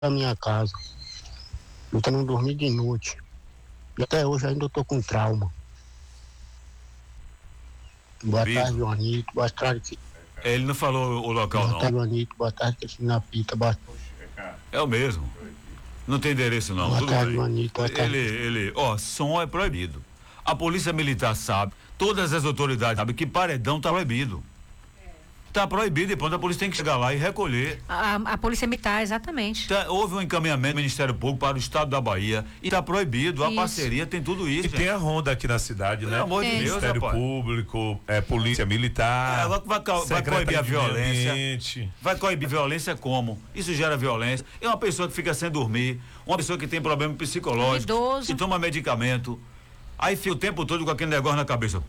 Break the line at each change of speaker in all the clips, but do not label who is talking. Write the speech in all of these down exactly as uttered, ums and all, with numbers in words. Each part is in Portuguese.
da minha casa. Eu não dormi de noite. E até hoje ainda estou com trauma. Boa
Vido.
tarde, Juanito. Boa tarde.
Ele não falou o local,
Boa
não.
tarde, Juanito. Boa tarde, Cristina Pita. Boa...
É o mesmo. Não tem endereço, não.
Boa
Tudo
tarde,
bem.
Juanito. Boa tarde.
Ele, ele, ó, som é proibido. A polícia militar sabe, todas as autoridades sabem que paredão tá proibido. Tá proibido, e pronto, a polícia tem que chegar lá e recolher.
A, a polícia militar, exatamente.
Tá, houve um encaminhamento do Ministério Público para o Estado da Bahia e tá proibido. A
Isso.
parceria tem tudo isso.
E
gente.
tem a ronda aqui na cidade, né?
Pelo amor de
Tem.
Deus,
Ministério
rapaz.
Público, é, Polícia Militar.
É, vai, vai, vai
Secretaria
coibir a
de Meio
violência.
Ambiente.
Vai coibir violência como? Isso gera violência. É uma pessoa que fica sem dormir, uma pessoa que tem problema psicológico,
Um idoso.
que toma medicamento, aí fica o tempo todo com aquele negócio na cabeça.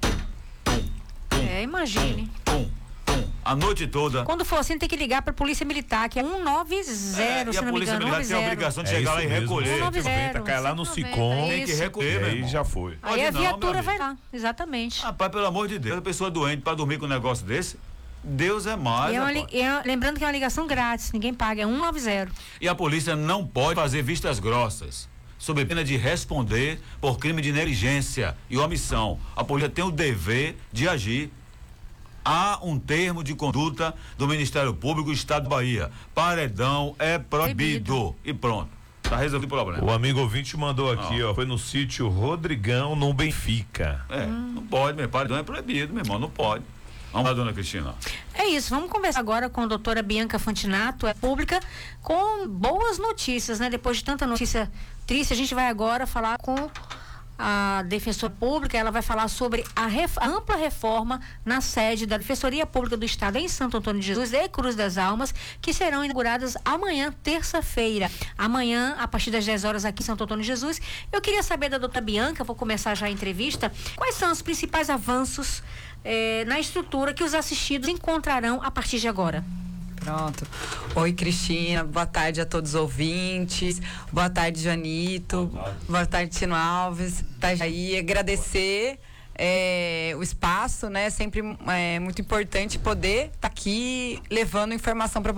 É, imagine.
Pum, pum, a noite toda.
Quando for assim, tem que ligar para a Polícia Militar, que é um nove zero,
É,
se
e a
não me
polícia
engano.
militar tem a obrigação de chegar lá e recolher.
cento e noventa.
noventa, cai lá no
cento e noventa,
SICOM,
Tem que
isso.
recolher,
E
meu
aí
irmão.
já foi.
Aí
Pode
a
não,
viatura
meu
vai
amigo.
lá, exatamente.
Rapaz, pelo amor de Deus, a pessoa doente para dormir com um negócio desse, Deus é mais.
E é uma
rapaz.
li- é- lembrando que é uma ligação grátis, ninguém paga, é cento e noventa.
E a polícia não pode fazer vistas grossas, sob pena de responder por crime de negligência e omissão. A polícia tem o dever de agir. Há um termo de conduta do Ministério Público do Estado da Bahia. Paredão é proibido.
Proibido.
E pronto. Tá resolvido o problema.
O amigo ouvinte mandou aqui, ó, foi no sítio Rodrigão, no Benfica.
É, não pode, meu paredão é proibido, meu irmão, não pode. Vamos lá, dona Cristina.
É isso, vamos conversar agora com a doutora Bianca Fantinato, é pública, com boas notícias, né? Depois de tanta notícia triste, a gente vai agora falar com a defensora pública. Ela vai falar sobre a, ref, a ampla reforma na sede da Defensoria Pública do Estado em Santo Antônio de Jesus e Cruz das Almas, que serão inauguradas amanhã, terça-feira. Amanhã, a partir das dez horas, aqui em Santo Antônio de Jesus. Eu queria saber da doutora Bianca, vou começar já a entrevista, quais são os principais avanços eh, na estrutura que os assistidos encontrarão a partir de agora.
Pronto. Oi, Cristina. Boa tarde a todos os ouvintes. Boa tarde, Janito. Boa tarde, Boa tarde Tino Alves. Tá aí. Agradecer é, o espaço, né? Sempre é muito importante poder estar tá aqui levando informação para